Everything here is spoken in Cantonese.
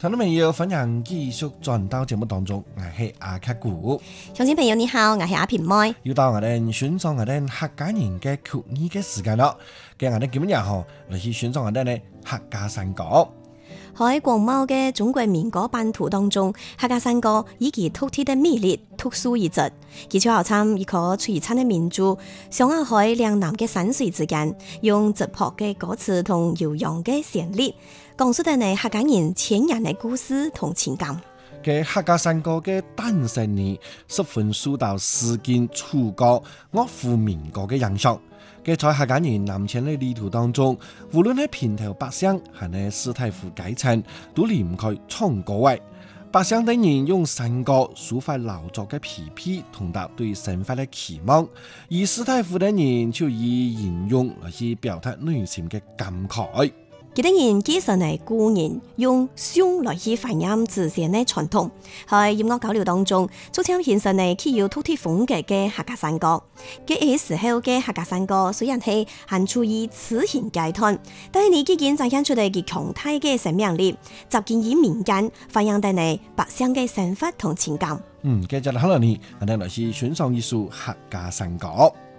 聽眾朋友，歡迎繼續轉到節目當中，我係阿卡古。 鄉親朋友你好，我係阿平妹。 又到我哋選擇我哋客家人嘅曲藝嘅時間咯。今日我哋今日嚟去選擇我哋咧客家山歌。 喺廣袤嘅中國民歌版圖當中，客家山歌以其獨特的魅力獨樹一幟。佢就好似一顆璀璨嘅明珠，想要喺兩南嘅山水之間，用質樸嘅歌詞同悠揚嘅旋律，講述咗客家人千年嘅故事同情感。 嘅客家山歌嘅誕生呢，十分受到詩經、楚歌、樂府民歌嘅影響。嘅在客家人南遷嘅旅途當中，無論係平頭百姓，還係士大夫階層，都離唔開唱歌位。百姓等人用山歌抒發勞作嘅疲憊，同達對生活嘅期望；而士大夫等人就以吟詠來去表達內心嘅感慨。 幾多人繼承嚟故人用聲來去反映自身嘅傳統，喺音樂交流當中，逐漸形成嚟具有獨特風格嘅客家山歌。嘅時候嘅客家山歌雖然係還處於雏形階段，但係你已經展現出嚟嘅強大嘅生命力，集結於民間，反映到嚟百姓嘅生活同情感。 繼續可能你，我哋來去欣賞一首客家山歌。